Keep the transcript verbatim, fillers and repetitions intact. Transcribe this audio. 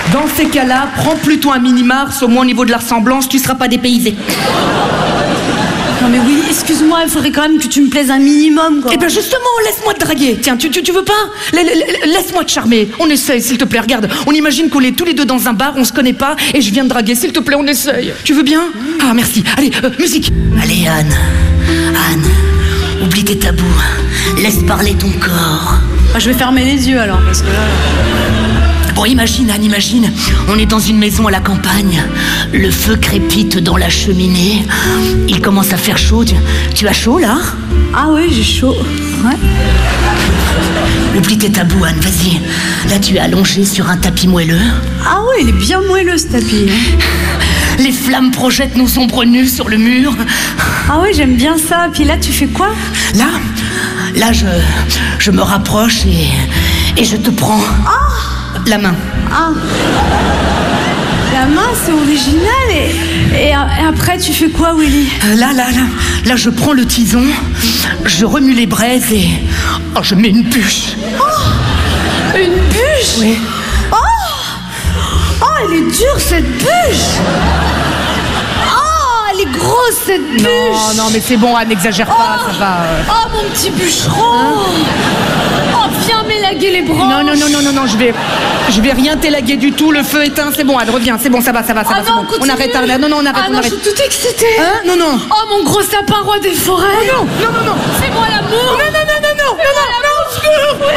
Dans ces cas-là, prends plutôt un mini-Mars, au moins au niveau de la ressemblance, tu seras pas dépaysé. Non mais oui, excuse-moi, il faudrait quand même que tu me plaises un minimum, quoi. Eh ben justement, laisse-moi te draguer. Tiens, tu, tu, tu veux pas? Laisse-moi te charmer. On essaye, s'il te plaît. Regarde, on imagine qu'on est tous les deux dans un bar, on se connaît pas, et je viens de draguer. S'il te plaît, on essaye. Tu veux bien? Ah, merci. Allez, euh, musique. Allez, Anne. Anne, oublie tes tabous. Laisse parler ton corps. Ah, je vais fermer les yeux, alors, parce que là... Bon, imagine, Anne, imagine. On est dans une maison à la campagne. Le feu crépite dans la cheminée. Il commence à faire chaud. Tu, tu as chaud, là? Ah oui, j'ai chaud. Ouais. Oublie tes tabous, Anne, vas-y. Là, tu es allongée sur un tapis moelleux. Ah oui, il est bien moelleux, ce tapis. Les flammes projettent nos ombres nues sur le mur. Ah oui, j'aime bien ça. Puis là, tu fais quoi? Là, là, je, je me rapproche et, et je te prends. Ah! La main. Ah. La main, c'est original. Et, et, et après, tu fais quoi, Willy? euh, Là, là, là, là, je prends le tison, je remue les braises et... Oh, je mets une bûche. Oh, une bûche? Oui. Oh, oh, elle est dure, cette bûche. Oh, elle est grosse, cette bûche. Non, non, mais c'est bon, Anne, n'exagère pas, oh, ça va. Euh... Oh, mon petit bûcheron. Hein? Oh, viens m'élaguer les branches. Non, non, non, non, non, non, je vais, je vais rien t'élaguer du tout. Le feu éteint, c'est bon, Anne, reviens, c'est bon, ça va, ça va, ça ah va. non, bon. On arrête, Arlette. Non, non, on arrête, ah on non, arrête. je suis toute excitée. Hein? Non, non. Oh, mon gros sapin roi des forêts. Oh non, non, non, non. Fais-moi l'amour. Non, non, non, non, non, non, non, non, non,